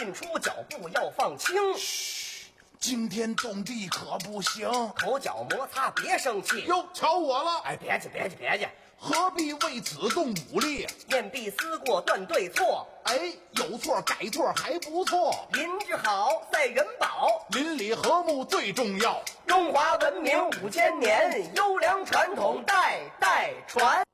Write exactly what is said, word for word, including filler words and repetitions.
进出脚步要放轻。 嘘，惊天动地可不行， 口角摩擦别生气。 哟，瞧我了！ 哎，别介别介别介， 何必为此动武力？ 面壁思过断对错。 哎，有错改错还不错。 邻居好赛人保， 邻里和睦最重要。 中华文明五千年，优良传统代代传。